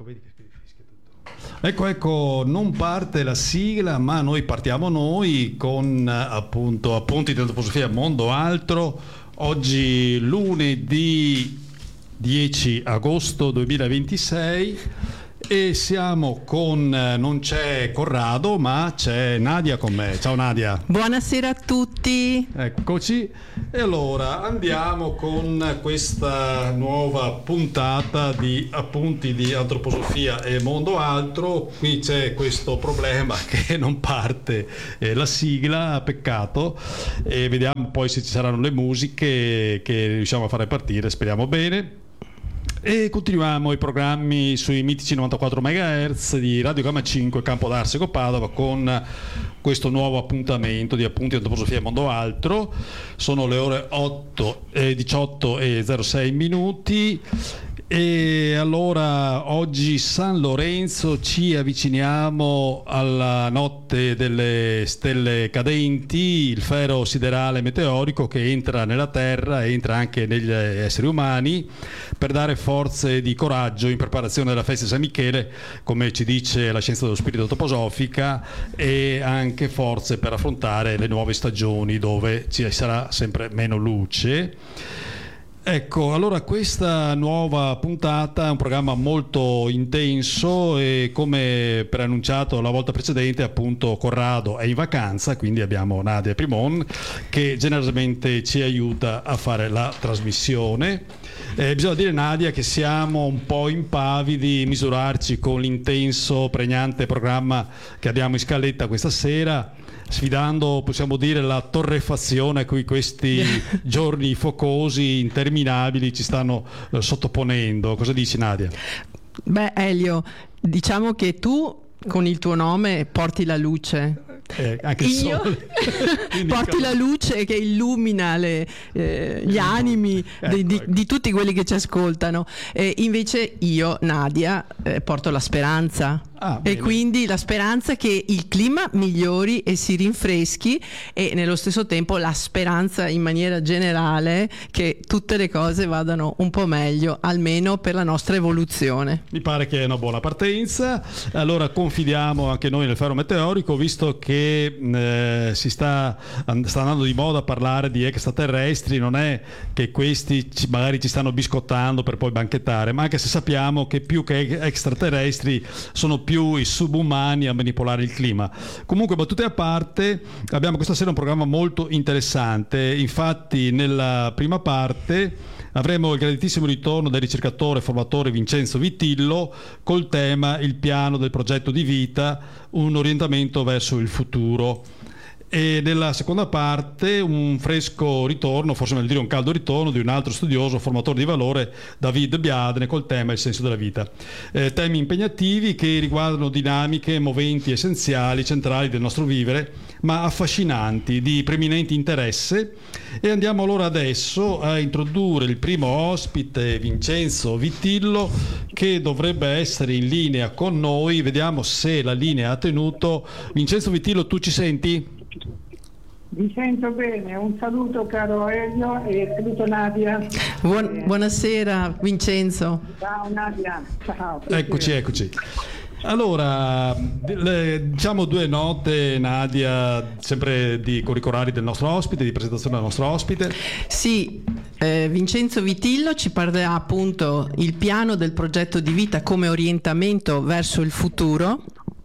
vedi che fischia tutto. Ecco, non parte la sigla, ma noi partiamo con appunto appunti di antroposofia Mondo Altro. Oggi lunedì 10 agosto 2026 e siamo non c'è Corrado, ma c'è Nadia con me. Ciao Nadia. Buonasera a tutti. Eccoci. E allora andiamo con questa nuova puntata di appunti di antroposofia e Mondo Altro. Qui c'è questo problema che non parte la sigla, peccato, e vediamo poi se ci saranno le musiche che riusciamo a fare partire, speriamo bene. E continuiamo i programmi sui mitici 94 MHz di Radio Gamma 5 Campo d'Arsego Padova con questo nuovo appuntamento di appunti di antroposofia e Mondo Altro. Sono le ore 18:06 e allora oggi San Lorenzo, ci avviciniamo alla notte delle stelle cadenti, il fero siderale meteorico che entra nella Terra e entra anche negli esseri umani per dare forze di coraggio in preparazione della festa di San Michele, come ci dice la scienza dello spirito antroposofica, e anche forze per affrontare le nuove stagioni dove ci sarà sempre meno luce. Ecco, allora questa nuova puntata è un programma molto intenso e, come preannunciato la volta precedente, appunto Corrado è in vacanza, quindi abbiamo Nadia Primon che generosamente ci aiuta a fare la trasmissione. Bisogna dire, Nadia, che siamo un po' impavidi misurarci con l'intenso, pregnante programma che abbiamo in scaletta questa sera, sfidando, possiamo dire, la torrefazione a cui questi giorni focosi, interminabili, ci stanno sottoponendo. Cosa dici, Nadia? Beh, Elio, diciamo che tu con il tuo nome porti la luce. Anche il sole. Porti la luce che illumina gli animi di tutti quelli che ci ascoltano. Invece io, Nadia, porto la speranza. E quindi la speranza che il clima migliori e si rinfreschi, e nello stesso tempo la speranza in maniera generale che tutte le cose vadano un po' meglio, almeno per la nostra evoluzione. Mi pare che è una buona partenza. Allora confidiamo anche noi nel fero meteorico, visto che si sta andando di moda a parlare di extraterrestri. Non è che questi magari ci stanno biscottando per poi banchettare, ma anche se sappiamo che più che extraterrestri sono più i subumani a manipolare il clima. Comunque, battute a parte, abbiamo questa sera un programma molto interessante. Infatti nella prima parte avremo il graditissimo ritorno del ricercatore e formatore Vincenzo Vitillo col tema il piano del progetto di vita, un orientamento verso il futuro. E nella seconda parte un fresco ritorno, forse meglio dire un caldo ritorno, di un altro studioso, formatore di valore, David Biadne, col tema il senso della vita. Temi impegnativi che riguardano dinamiche, moventi essenziali, centrali del nostro vivere, ma affascinanti, di preminente interesse. E andiamo allora adesso a introdurre il primo ospite, Vincenzo Vitillo, che dovrebbe essere in linea con noi. Vediamo se la linea ha tenuto. Vincenzo Vitillo, tu ci senti? Vi sento bene, un saluto caro Elio e saluto Nadia. Buonasera Vincenzo. Ciao Nadia, ciao. Eccoci. Allora, diciamo due note, Nadia, sempre di curricolari del nostro ospite, di presentazione del nostro ospite. Sì, Vincenzo Vitillo ci parlerà appunto il piano del progetto di vita come orientamento verso il futuro.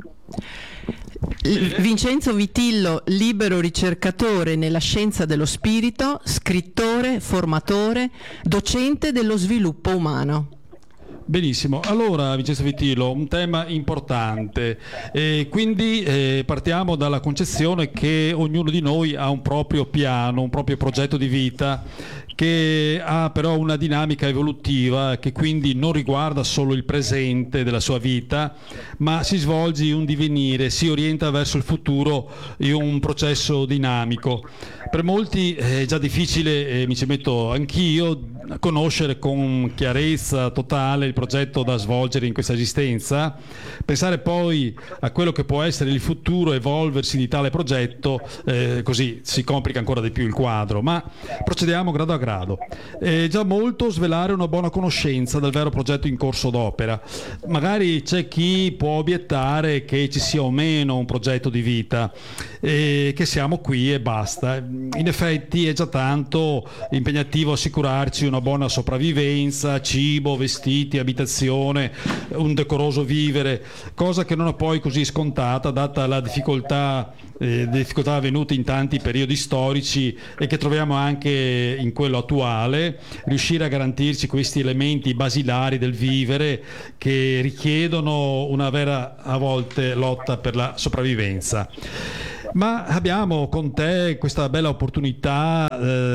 Vincenzo Vitillo, libero ricercatore nella scienza dello spirito, scrittore, formatore, docente dello sviluppo umano. Benissimo, allora Vincenzo Vitillo, un tema importante, quindi partiamo dalla concezione che ognuno di noi ha un proprio piano, un proprio progetto di vita, che ha però una dinamica evolutiva, che quindi non riguarda solo il presente della sua vita, ma si svolge in un divenire, si orienta verso il futuro in un processo dinamico. Per molti è già difficile, mi ci metto anch'io, conoscere con chiarezza totale il progetto da svolgere in questa esistenza. Pensare poi a quello che può essere il futuro evolversi di tale progetto, così si complica ancora di più il quadro, ma procediamo grado a grado. È già molto svelare una buona conoscenza del vero progetto in corso d'opera. Magari c'è chi può obiettare che ci sia o meno un progetto di vita, che siamo qui e basta. In effetti è già tanto impegnativo assicurarci una buona sopravvivenza, cibo, vestiti, abitazione, un decoroso vivere, cosa che non è poi così scontata data la difficoltà avvenute in tanti periodi storici e che troviamo anche in quello attuale. Riuscire a garantirci questi elementi basilari del vivere che richiedono una vera, a volte, lotta per la sopravvivenza. Ma abbiamo con te questa bella opportunità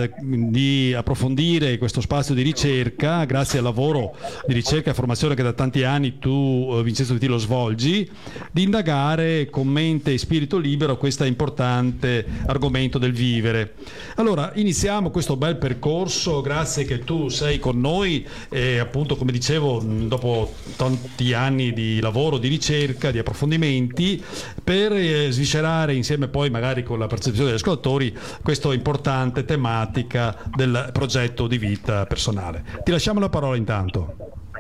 di approfondire questo spazio di ricerca, grazie al lavoro di ricerca e formazione che da tanti anni tu, Vincenzo Di Tillo, svolgi, di indagare con mente e spirito libero questo importante argomento del vivere. Allora, iniziamo questo bel percorso, grazie che tu sei con noi e appunto, come dicevo, dopo tanti anni di lavoro, di ricerca, di approfondimenti, per sviscerare insieme poi magari con la percezione degli ascoltatori questa importante tematica del progetto di vita personale. Ti lasciamo la parola intanto.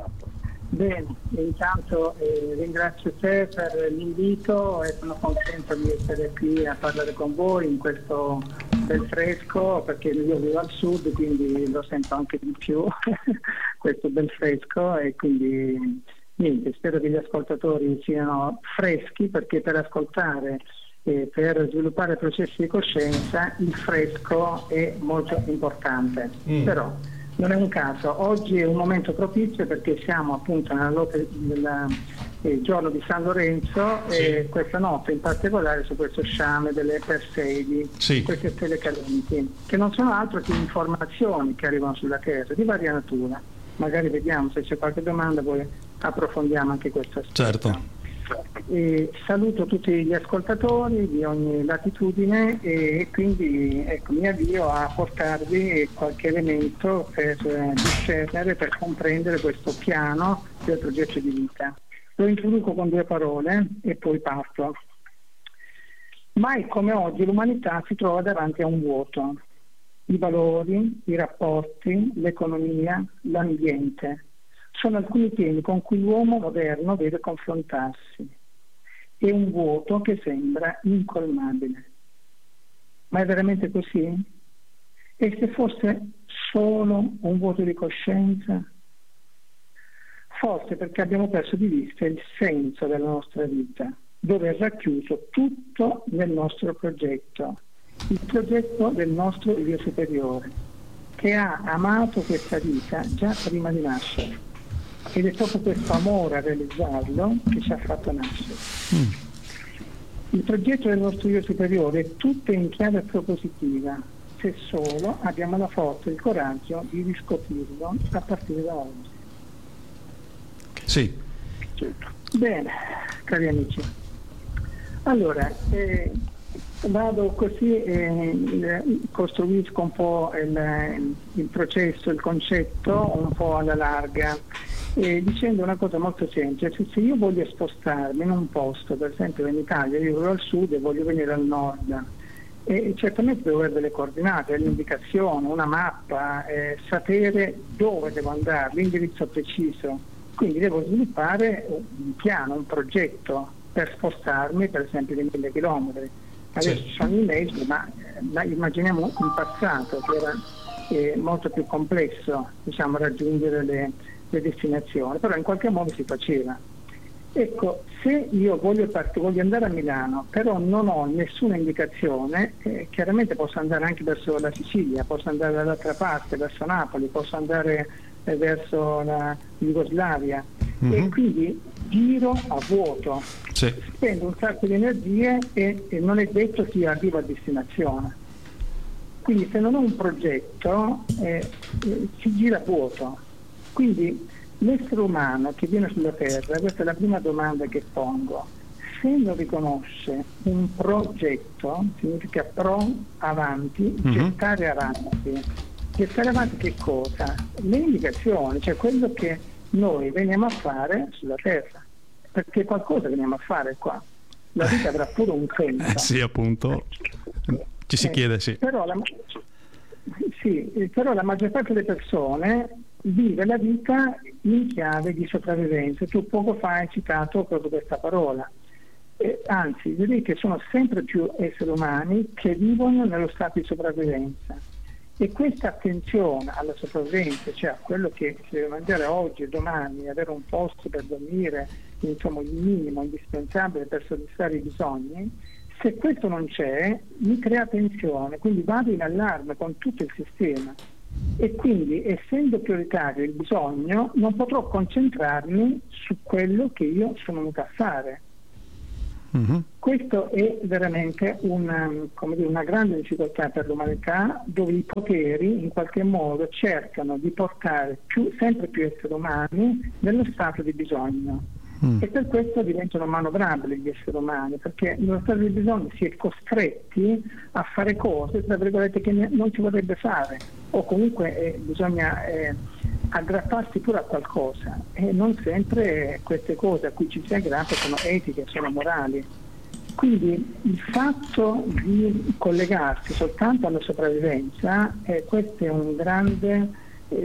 Bene, intanto ringrazio te per l'invito e sono contento di essere qui a parlare con voi in questo bel fresco, perché io vivo al sud, quindi lo sento anche di più questo bel fresco, e quindi niente, spero che gli ascoltatori siano freschi, perché per ascoltare e per sviluppare processi di coscienza il fresco è molto importante. Però non è un caso, oggi è un momento propizio perché siamo appunto nella notte del giorno di San Lorenzo, e questa notte in particolare su questo sciame delle Perseidi, queste stelle cadenti, che non sono altro che informazioni che arrivano sulla Terra di varia natura. Magari vediamo se c'è qualche domanda, poi approfondiamo anche questo aspetto. Certo. Saluto tutti gli ascoltatori di ogni latitudine e quindi mi avvio a portarvi qualche elemento per discernere, per comprendere questo piano del progetto di vita. Lo introduco con 2 parole e poi parto. Mai come oggi l'umanità si trova davanti a un vuoto. I valori, i rapporti, l'economia, l'ambiente sono alcuni temi con cui l'uomo moderno deve confrontarsi. È un vuoto che sembra incolmabile. Ma è veramente così? E se fosse solo un vuoto di coscienza? Forse perché abbiamo perso di vista il senso della nostra vita, dove è racchiuso tutto nel nostro progetto, il progetto del nostro io superiore, che ha amato questa vita già prima di nascere. Ed è proprio questo amore a realizzarlo che ci ha fatto nascere. Il progetto del nostro io superiore è tutto in chiave propositiva, se solo abbiamo la forza e il coraggio di riscoprirlo a partire da oggi. Sì. Bene, cari amici. Allora, vado così, costruisco un po' il processo, il concetto un po' alla larga, dicendo una cosa molto semplice. Se io voglio spostarmi in un posto, per esempio in Italia, io vivo al sud e voglio venire al nord, e certamente devo avere delle coordinate, delle indicazioni, una mappa, sapere dove devo andare, l'indirizzo preciso. Quindi devo sviluppare un piano, un progetto per spostarmi, per esempio, di 1000 chilometri. Adesso sono i mezzi, ma immaginiamo un passato che era molto più complesso, diciamo, raggiungere le destinazioni, però in qualche modo si faceva. Ecco, se io voglio andare a Milano, però non ho nessuna indicazione, chiaramente posso andare anche verso la Sicilia, posso andare dall'altra parte, verso Napoli, posso andare verso la Jugoslavia, e quindi giro a vuoto, spendo un sacco di energie e non è detto che io arrivo a destinazione. Quindi se non ho un progetto si gira a vuoto. Quindi l'essere umano che viene sulla Terra, questa è la prima domanda che pongo, se non riconosce un progetto, significa avanti, gettare avanti. Gettare avanti che cosa? Le indicazioni, cioè quello che noi veniamo a fare sulla Terra, perché qualcosa veniamo a fare qua. La vita avrà pure un senso. Sì, appunto, ci si chiede, sì. Però sì, però la maggior parte delle persone vive la vita in chiave di sopravvivenza. Tu poco fa hai citato proprio questa parola. Anzi, direi che sono sempre più esseri umani che vivono nello stato di sopravvivenza. E questa attenzione alla sopravvivenza, cioè a quello che si deve mangiare oggi e domani, avere un posto per dormire, insomma il minimo indispensabile per soddisfare i bisogni, se questo non c'è mi crea tensione, quindi vado in allarme con tutto il sistema e quindi, essendo prioritario il bisogno, non potrò concentrarmi su quello che io sono venuto a fare. Questo è veramente una grande difficoltà per l'umanità, dove i poteri in qualche modo cercano di portare sempre più esseri umani nello stato di bisogno. E per questo diventano manovrabili gli esseri umani, perché nello stato di bisogno si è costretti a fare cose, tra virgolette, che non si vorrebbe fare, o comunque bisogna aggrapparsi pure a qualcosa, e non sempre queste cose a cui ci si aggrappa sono etiche, sono morali. Quindi il fatto di collegarsi soltanto alla sopravvivenza, questo è un grande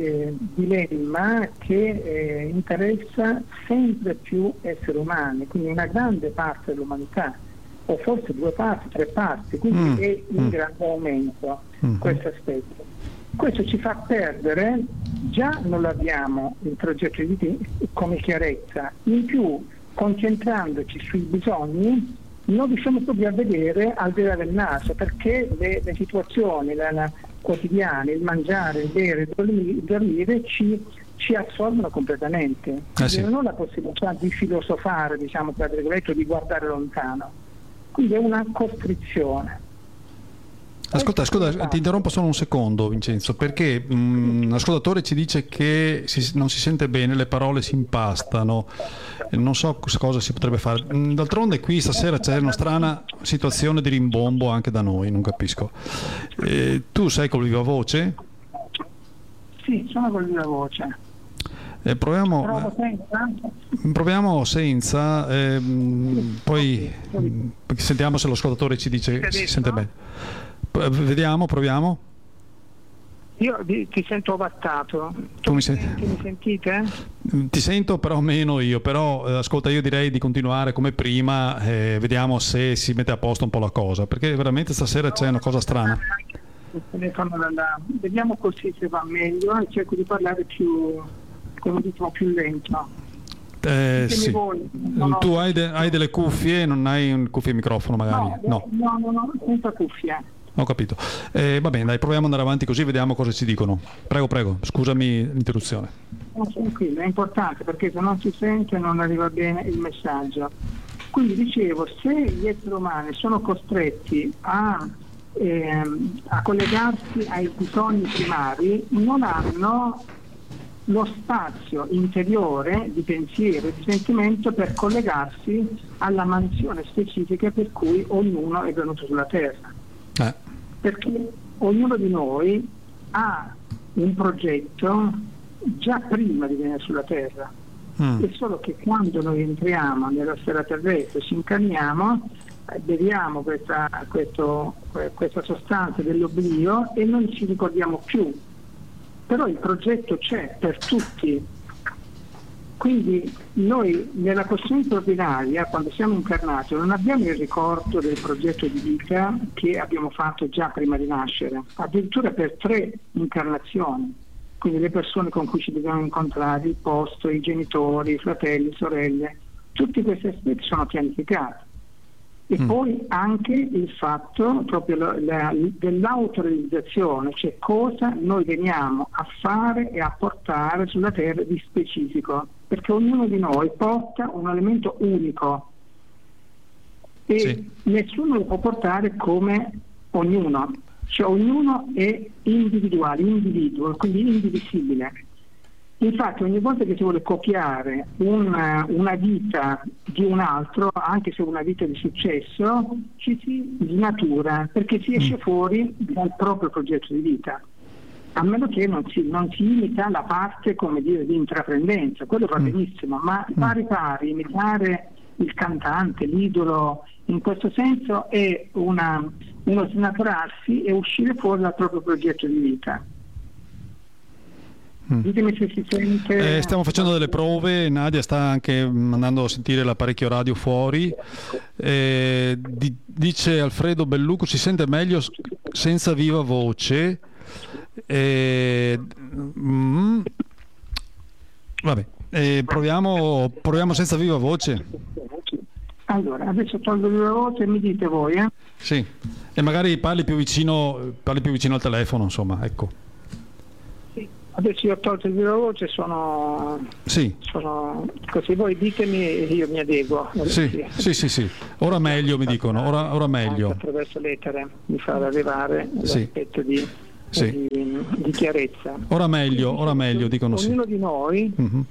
dilemma che interessa sempre più esseri umani, quindi una grande parte dell'umanità, o forse 2 parti, 3 parti, quindi è in grande aumento questo aspetto. Questo ci fa perdere, già non l'abbiamo il progetto di vita come chiarezza, in più concentrandoci sui bisogni non riusciamo proprio a vedere al di là del naso, perché le situazioni quotidiane, il mangiare, il bere, il dormire ci assorbono completamente. Sì. Non ho la possibilità di filosofare, diciamo, tra virgolette, o di guardare lontano. Quindi è una costrizione. Ascolta, ti interrompo solo un secondo, Vincenzo, perché l'ascoltatore ci dice che non si sente bene, le parole si impastano, non so cosa si potrebbe fare. D'altronde qui stasera c'è una strana situazione di rimbombo anche da noi, non capisco. Tu sei col viva voce? Sì, sono col viva voce. Proviamo senza, poi sentiamo se l'ascoltatore ci dice che si sente bene. Proviamo. Io ti sento ovattato. Tu mi sentite? Ti sento, però meno io. Però ascolta, io direi di continuare come prima, vediamo se si mette a posto un po' la cosa, perché veramente stasera c'è una cosa strana. Vediamo così se va meglio, e cerco di parlare più lento. Sì. Tu hai delle cuffie, non hai un cuffie microfono magari? No, senza cuffie. Ho capito. Va bene, dai, proviamo ad andare avanti così vediamo cosa ci dicono. Prego, scusami l'interruzione. No, tranquillo, è importante, perché se non si sente non arriva bene il messaggio. Quindi dicevo, se gli esseri umani sono costretti a collegarsi ai bisogni primari, non hanno lo spazio interiore di pensiero e di sentimento per collegarsi alla mansione specifica per cui ognuno è venuto sulla Terra. Perché ognuno di noi ha un progetto già prima di venire sulla Terra. È solo che quando noi entriamo nella sfera terrestre, ci incarniamo, beviamo questa sostanza dell'oblio e non ci ricordiamo più. Però il progetto c'è per tutti. Quindi noi nella coscienza ordinaria, quando siamo incarnati, non abbiamo il ricordo del progetto di vita che abbiamo fatto già prima di nascere, addirittura per 3 incarnazioni. Quindi le persone con cui ci dobbiamo incontrare, il posto, i genitori, i fratelli, sorelle, tutti questi aspetti sono pianificati. E poi anche il fatto proprio dell'autorealizzazione, cioè cosa noi veniamo a fare e a portare sulla Terra di specifico, perché ognuno di noi porta un elemento unico e nessuno lo può portare come ognuno, cioè ognuno è individuale, individuo, quindi indivisibile. Infatti ogni volta che si vuole copiare una vita di un altro, anche se una vita di successo, ci si snatura, perché si esce fuori dal proprio progetto di vita, a meno che non si imita la parte, come dire, di intraprendenza. Quello va benissimo, ma pari imitare il cantante, l'idolo, in questo senso è una uno snaturarsi e uscire fuori dal proprio progetto di vita. Ditemi se si sente. Stiamo facendo delle prove, Nadia sta anche mandando a sentire l'apparecchio radio fuori. Dice Alfredo Belluco, si sente meglio senza viva voce. Vabbè, proviamo senza viva voce. Allora, adesso tolgo viva voce e mi dite voi, Sì, e magari parli più vicino al telefono, insomma, ecco. Adesso io ho tolto il viva voce, sono così, voi ditemi e io mi adeguo. Sì. Ora meglio, mi dicono, ora meglio. Attraverso l'etere mi fa arrivare l'aspetto di chiarezza. Ora meglio, dicono sì. Ognuno di noi,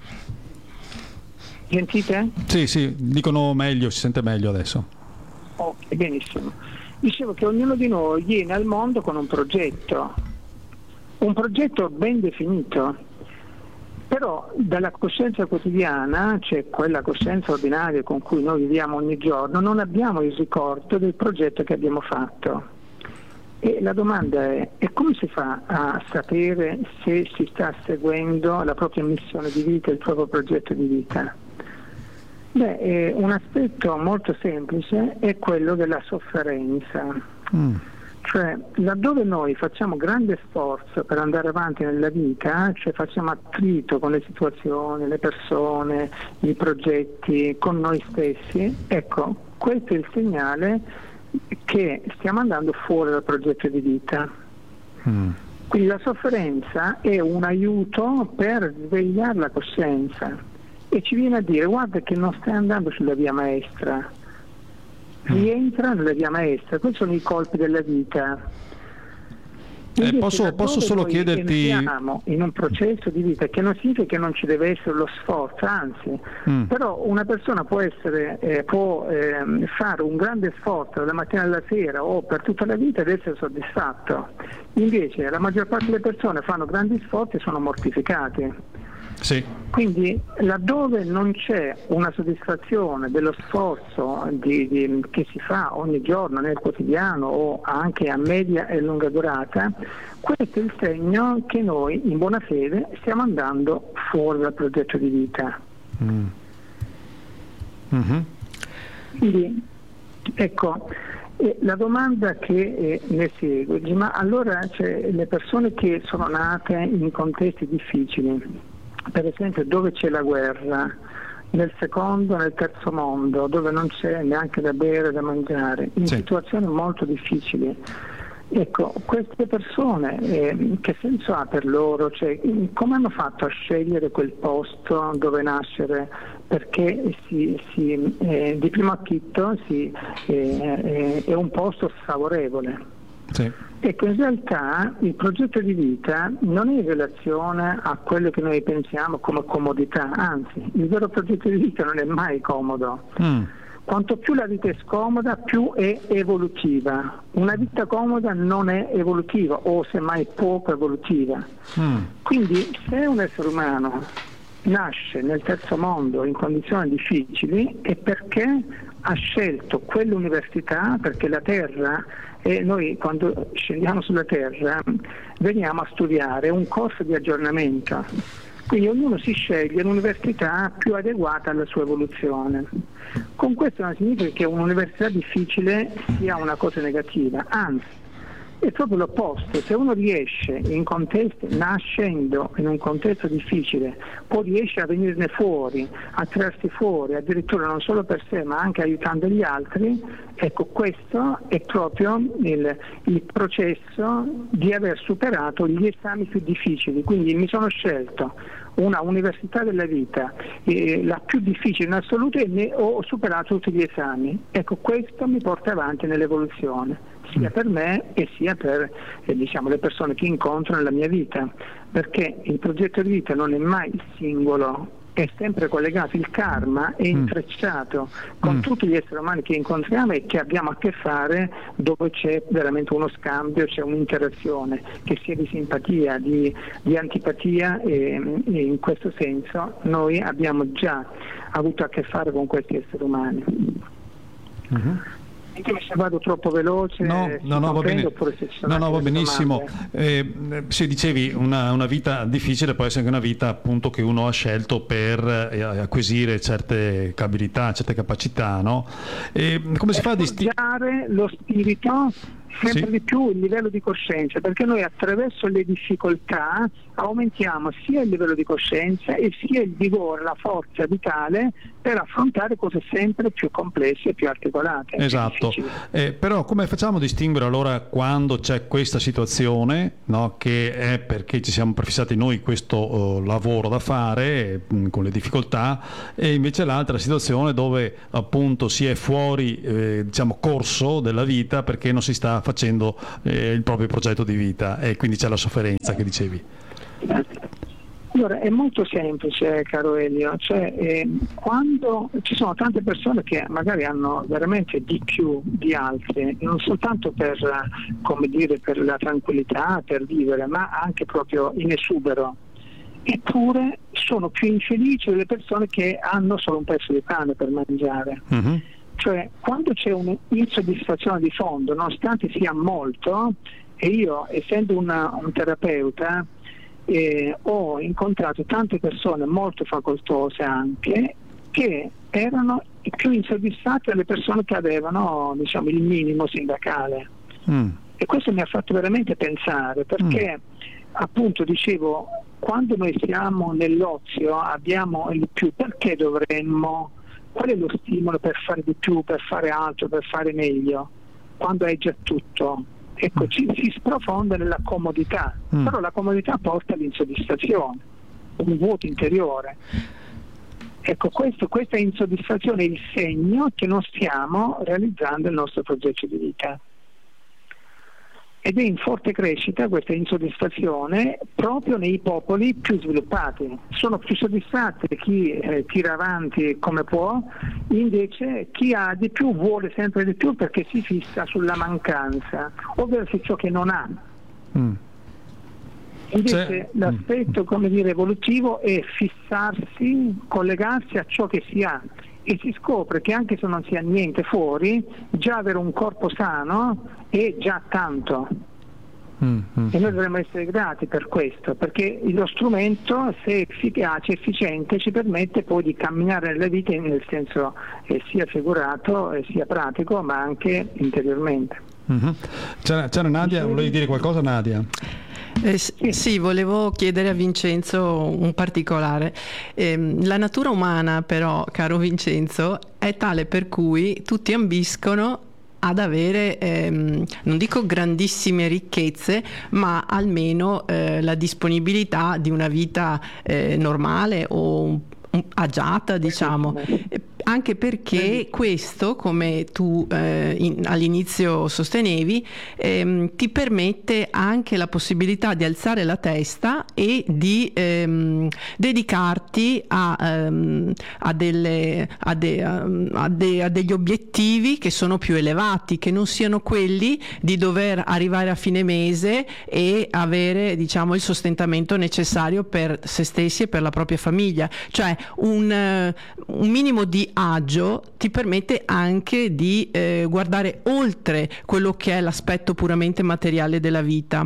sentite? Sì, dicono meglio, si sente meglio adesso. Ok, benissimo. Dicevo che ognuno di noi viene al mondo con un progetto ben definito, però dalla coscienza quotidiana, cioè quella coscienza ordinaria con cui noi viviamo ogni giorno, non abbiamo il ricordo del progetto che abbiamo fatto. E la domanda è come si fa a sapere se si sta seguendo la propria missione di vita, il proprio progetto di vita? Un aspetto molto semplice è quello della sofferenza. Cioè, laddove noi facciamo grande sforzo per andare avanti nella vita, cioè facciamo attrito con le situazioni, le persone, i progetti, con noi stessi, ecco, questo è il segnale che stiamo andando fuori dal progetto di vita. Quindi la sofferenza è un aiuto per svegliare la coscienza e ci viene a dire: guarda che non stai andando sulla via maestra, rientra nella via maestra. Questi sono i colpi della vita. Posso solo chiederti, siamo in un processo di vita che non significa che non ci deve essere lo sforzo, anzi, però una persona può fare un grande sforzo dalla mattina alla sera o per tutta la vita ed essere soddisfatto. Invece la maggior parte delle persone fanno grandi sforzi e sono mortificati. Sì. Quindi laddove non c'è una soddisfazione dello sforzo che si fa ogni giorno nel quotidiano o anche a media e lunga durata, questo è il segno che noi in buona fede stiamo andando fuori dal progetto di vita. Quindi ecco, la domanda che ne segue, ma allora le persone che sono nate in contesti difficili, per esempio dove c'è la guerra, nel secondo, nel terzo mondo, dove non c'è neanche da bere, da mangiare, in situazioni molto difficili, ecco, queste persone che senso ha per loro? Cioè, come hanno fatto a scegliere quel posto dove nascere? Perché di primo acchitto è un posto sfavorevole. Sì. Ecco, in realtà il progetto di vita non è in relazione a quello che noi pensiamo come comodità, anzi, il vero progetto di vita non è mai comodo. Quanto più la vita è scomoda, più è evolutiva. Una vita comoda non è evolutiva, o semmai poco evolutiva. Quindi se un essere umano nasce nel terzo mondo in condizioni difficili è perché ha scelto quell'università, perché la Terra, e noi quando scendiamo sulla Terra veniamo a studiare un corso di aggiornamento, quindi ognuno si sceglie l'università più adeguata alla sua evoluzione. Con questo non significa che un'università difficile sia una cosa negativa, anzi è proprio l'opposto. Se uno riesce nascendo in un contesto difficile, poi riesce a venirne fuori, a tirarsi fuori, addirittura non solo per sé ma anche aiutando gli altri, ecco, questo è proprio il processo di aver superato gli esami più difficili. Quindi mi sono scelto una università della vita, la più difficile in assoluto, e ne ho superato tutti gli esami. Ecco, questo mi porta avanti nell'evoluzione, sia per me e sia per le persone che incontro nella mia vita, perché il progetto di vita non è mai singolo, è sempre collegato, il karma è intrecciato con tutti gli esseri umani che incontriamo e che abbiamo a che fare, dove c'è veramente uno scambio, c'è un'interazione, che sia di simpatia, di antipatia, e in questo senso noi abbiamo già avuto a che fare con questi esseri umani. Se vado troppo veloce, no, va bene. No, va benissimo. Se dicevi una vita difficile può essere anche una vita appunto che uno ha scelto per acquisire certe abilità, certe capacità, no? Come si fa a distinguere lo spirito sempre di più il livello di coscienza, perché noi attraverso le difficoltà aumentiamo sia il livello di coscienza e sia il vigore, la forza vitale per affrontare cose sempre più complesse e più articolate. Esatto, però come facciamo a distinguere allora quando c'è questa situazione, no, che è perché ci siamo prefissati noi questo lavoro da fare con le difficoltà, e invece l'altra situazione dove appunto si è fuori diciamo corso della vita perché non si sta facendo il proprio progetto di vita e quindi c'è la sofferenza che dicevi. Allora, è molto semplice, caro Elio, cioè quando ci sono tante persone che magari hanno veramente di più di altre, non soltanto per, come dire, per la tranquillità, per vivere, ma anche proprio in esubero, eppure sono più infelici delle persone che hanno solo un pezzo di pane per mangiare. Mm-hmm. Cioè, quando c'è un'insoddisfazione di fondo, nonostante sia molto, e io, essendo un terapeuta, ho incontrato tante persone molto facoltose anche, che erano più insoddisfatte delle persone che avevano, diciamo, il minimo sindacale. E questo mi ha fatto veramente pensare, perché appunto dicevo, quando noi siamo nell'ozio, abbiamo il più, perché dovremmo? Qual è lo stimolo per fare di più, per fare altro, per fare meglio, quando hai già tutto? Ecco, si sprofonda nella comodità, però la comodità porta all'insoddisfazione, un vuoto interiore. Ecco, questa insoddisfazione è il segno che non stiamo realizzando il nostro progetto di vita. Ed è in forte crescita questa insoddisfazione proprio nei popoli più sviluppati. Sono più soddisfatti chi tira avanti come può, invece chi ha di più vuole sempre di più perché si fissa sulla mancanza, ovvero su ciò che non ha. Invece l'aspetto, come dire, evolutivo è fissarsi, collegarsi a ciò che si ha. E si scopre che anche se non si ha niente fuori, già avere un corpo sano è già tanto. E noi dovremmo essere grati per questo, perché lo strumento, se efficace, efficiente, ci permette poi di camminare nella vita nel senso sia figurato sia pratico, ma anche interiormente. C'era Nadia, volevi dire qualcosa, Nadia? Sì, volevo chiedere a Vincenzo un particolare. La natura umana però, caro Vincenzo, è tale per cui tutti ambiscono ad avere, non dico grandissime ricchezze, ma almeno la disponibilità di una vita normale o agiata, diciamo. Anche perché questo, come tu all'inizio sostenevi, ti permette anche la possibilità di alzare la testa e di dedicarti a degli obiettivi che sono più elevati, che non siano quelli di dover arrivare a fine mese e avere, diciamo, il sostentamento necessario per se stessi e per la propria famiglia. Cioè un minimo di agio ti permette anche di guardare oltre quello che è l'aspetto puramente materiale della vita.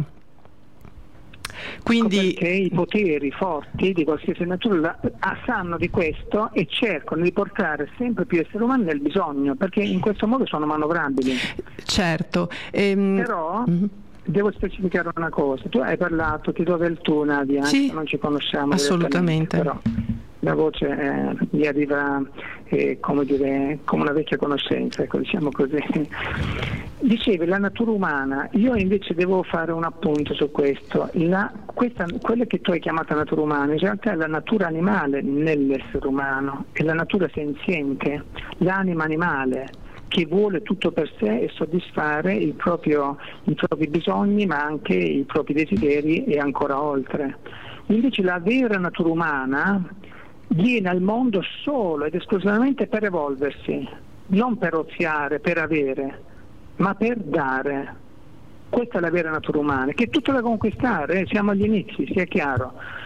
Quindi perché i poteri forti di qualsiasi natura sanno di questo e cercano di portare sempre più esseri umani nel bisogno, perché in questo modo sono manovrabili. Certo. Però devo specificare una cosa. Tu hai parlato, ti do del tu, Nadia, sì, non ci conosciamo assolutamente, però la voce mi arriva come dire, come una vecchia conoscenza, ecco, diciamo così. Dicevi la natura umana, io invece devo fare un appunto su questo. Quella che tu hai chiamata natura umana in realtà è la natura animale nell'essere umano, è la natura senziente, l'anima animale che vuole tutto per sé e soddisfare i propri bisogni, ma anche i propri desideri e ancora oltre. Invece la vera natura umana viene al mondo solo ed esclusivamente per evolversi, non per oziare, per avere, ma per dare. Questa è la vera natura umana, che è tutta da conquistare, siamo agli inizi, sia chiaro.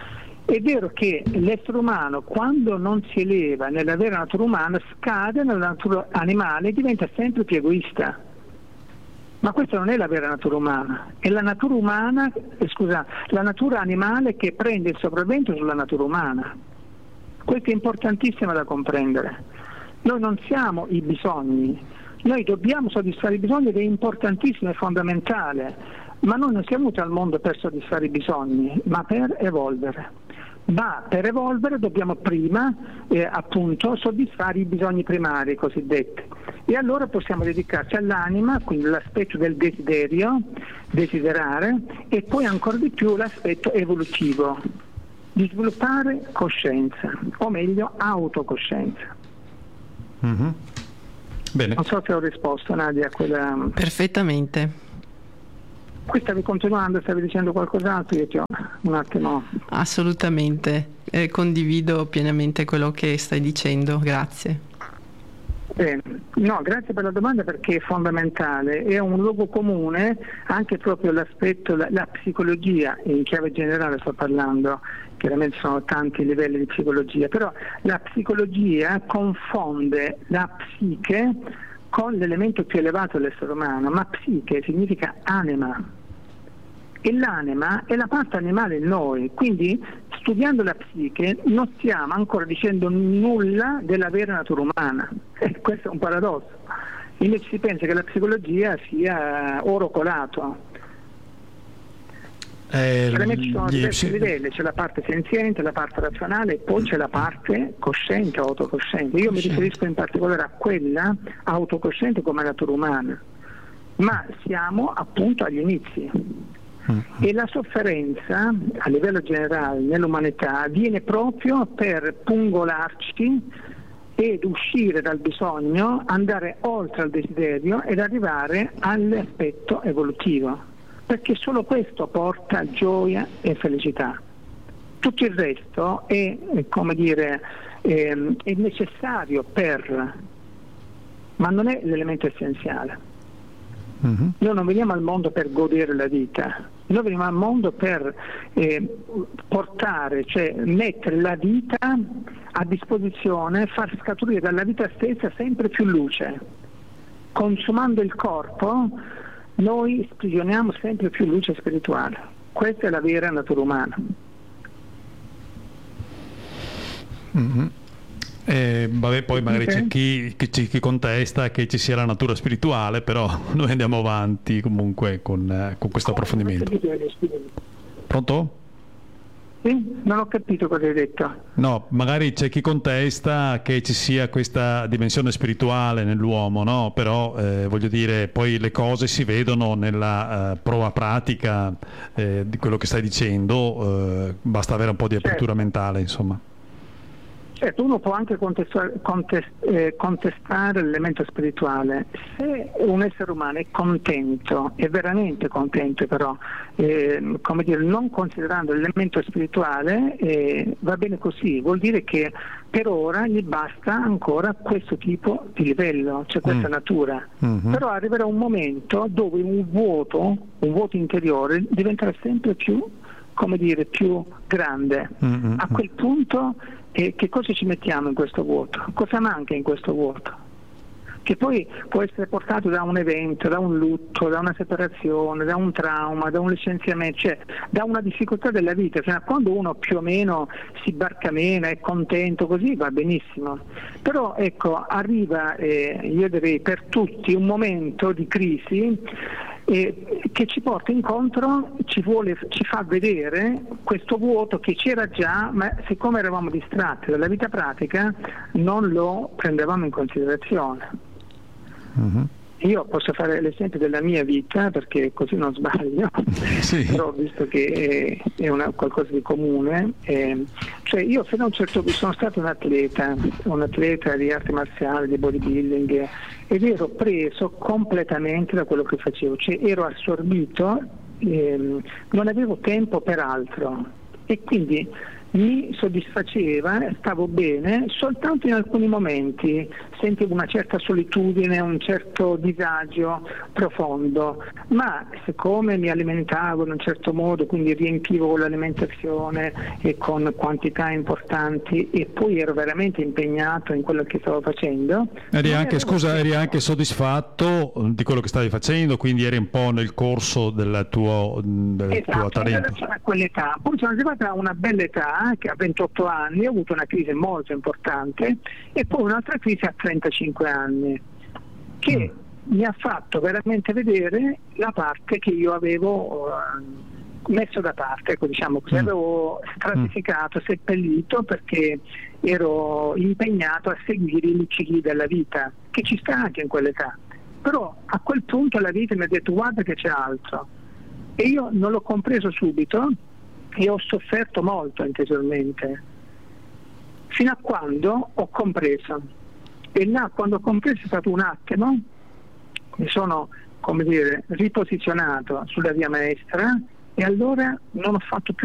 È vero che l'essere umano, quando non si eleva nella vera natura umana, scade nella natura animale e diventa sempre più egoista. Ma questa non è la vera natura umana, è la natura umana, la natura animale che prende il sopravvento sulla natura umana. Questo è importantissimo da comprendere. Noi non siamo i bisogni, noi dobbiamo soddisfare i bisogni ed è importantissimo e fondamentale, ma noi non siamo venuti al mondo per soddisfare i bisogni, ma per evolvere. Ma per evolvere dobbiamo prima appunto soddisfare i bisogni primari cosiddetti, e allora possiamo dedicarci all'anima, quindi l'aspetto del desiderio, desiderare, e poi ancora di più l'aspetto evolutivo, di sviluppare coscienza, o meglio autocoscienza. Mm-hmm. Bene. Non so se ho risposto, Nadia, a quella... Perfettamente. Qui stavi continuando, stavi dicendo qualcos'altro, io ti ho un attimo... Assolutamente, condivido pienamente quello che stai dicendo, grazie. Bene. No, grazie per la domanda, perché è fondamentale, è un luogo comune anche proprio l'aspetto, la psicologia, in chiave generale sto parlando, chiaramente sono tanti livelli di psicologia, però la psicologia confonde la psiche con l'elemento più elevato dell'essere umano, ma psiche significa anima. E l'anima è la parte animale in noi, quindi studiando la psiche non stiamo ancora dicendo nulla della vera natura umana. Questo è un paradosso. Invece si pensa che la psicologia sia oro colato. Ci sono diversi livelli, c'è la parte senziente, la parte razionale e poi c'è la parte cosciente, autocosciente. Io mi riferisco in particolare a quella autocosciente come natura umana, ma siamo appunto agli inizi. E la sofferenza a livello generale nell'umanità viene proprio per pungolarci ed uscire dal bisogno, andare oltre al desiderio ed arrivare all'aspetto evolutivo, perché solo questo porta gioia e felicità. Tutto il resto è come dire, è necessario ma non è l'elemento essenziale. Noi non veniamo al mondo per godere la vita, noi veniamo al mondo per portare, cioè mettere la vita a disposizione, far scaturire dalla vita stessa sempre più luce. Consumando il corpo noi sprigioniamo sempre più luce spirituale. Questa è la vera natura umana. Vabbè, poi magari c'è chi contesta che ci sia la natura spirituale, però noi andiamo avanti comunque con questo approfondimento. Pronto? Sì? Non ho capito cosa hai detto. No, magari c'è chi contesta che ci sia questa dimensione spirituale nell'uomo, no? Però voglio dire, poi le cose si vedono nella prova pratica di quello che stai dicendo, basta avere un po' di apertura mentale, insomma. Certo, uno può anche contestare l'elemento spirituale. Se un essere umano è contento, è veramente contento, però come dire, non considerando l'elemento spirituale, va bene così, vuol dire che per ora gli basta ancora questo tipo di livello, cioè questa natura. Però arriverà un momento dove un vuoto interiore diventerà sempre più, come dire, più grande. A quel punto che cosa ci mettiamo in questo vuoto? Cosa manca in questo vuoto? Che poi può essere portato da un evento, da un lutto, da una separazione, da un trauma, da un licenziamento, cioè da una difficoltà della vita. Cioè, quando uno più o meno si barcamena, è contento, così va benissimo. Però ecco, arriva, io direi per tutti, un momento di crisi che ci porta incontro, ci fa vedere questo vuoto che c'era già, ma siccome eravamo distratti dalla vita pratica non lo prendevamo in considerazione. Io posso fare l'esempio della mia vita perché così non sbaglio, sì. Però visto che è qualcosa di comune, cioè io fino a un certo punto sono stato un atleta di arti marziali, di bodybuilding, ed ero preso completamente da quello che facevo, cioè ero assorbito, non avevo tempo per altro, e quindi mi soddisfaceva, stavo bene, soltanto in alcuni momenti sentivo una certa solitudine, un certo disagio profondo, ma siccome mi alimentavo in un certo modo, quindi riempivo con l'alimentazione e con quantità importanti, e poi ero veramente impegnato in quello che stavo facendo. Eri anche soddisfatto di quello che stavi facendo, quindi eri un po' nel corso del tuo talento. A quell'età. Poi sono arrivata a una bella età, che a 28 anni ho avuto una crisi molto importante, e poi un'altra crisi a 35 anni, che mi ha fatto veramente vedere la parte che io avevo messo da parte, ecco, diciamo così, avevo stratificato, seppellito, perché ero impegnato a seguire i cicli della vita, che ci sta anche in quell'età. Però a quel punto la vita mi ha detto: guarda che c'è altro, e io non l'ho compreso subito e ho sofferto molto interiormente, fino a quando ho compreso. E là, quando ho compreso, è stato un attimo, mi sono, come dire, riposizionato sulla via maestra, e allora non ho fatto più